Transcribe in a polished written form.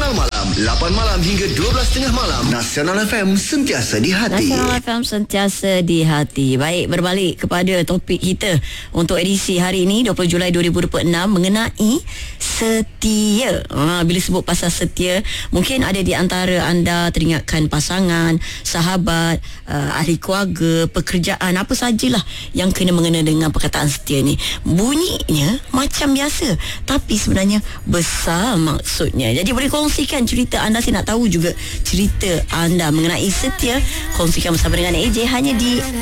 Awal malam 8 malam hingga 12.30 malam. Nasional FM sentiasa di hati. Nasional FM sentiasa di hati. Baik, berbalik kepada topik kita untuk edisi hari ini 20 Julai 2026 mengenai setia. Bila sebut pasal setia, mungkin ada di antara anda teringatkan pasangan, sahabat, ahli keluarga, pekerjaan, apa sajalah yang kena mengena dengan perkataan setia ni. Bunyinya macam biasa, tapi sebenarnya besar maksudnya. Jadi boleh kongsikan cerita anda. Saya nak tahu juga cerita anda mengenai setia. Kongsikan bersama dengan AJ hanya di